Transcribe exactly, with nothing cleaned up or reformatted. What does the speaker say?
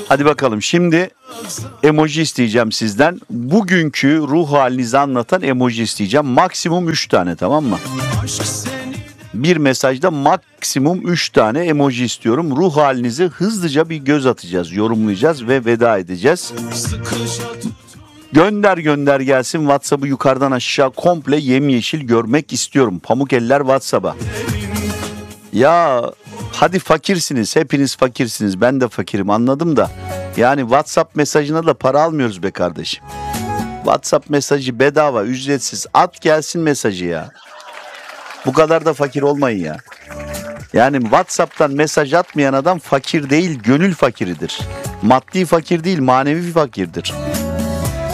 Hadi bakalım, şimdi emoji isteyeceğim sizden. Bugünkü ruh halinizi anlatan emoji isteyeceğim. Maksimum üç tane, tamam mı? Bir mesajda maksimum üç tane emoji istiyorum. Ruh halinizi hızlıca bir göz atacağız, yorumlayacağız ve veda edeceğiz. Gönder gönder gelsin. WhatsApp'ı yukarıdan aşağı komple yemyeşil görmek istiyorum. Pamuk eller WhatsApp'a. Ya hadi fakirsiniz, hepiniz fakirsiniz, ben de fakirim, anladım da. Yani WhatsApp mesajına da para almıyoruz be kardeşim. WhatsApp mesajı bedava, ücretsiz. At gelsin mesajı ya. Bu kadar da fakir olmayın ya. Yani WhatsApp'tan mesaj atmayan adam fakir değil, gönül fakiridir. Maddi fakir değil, manevi fakirdir.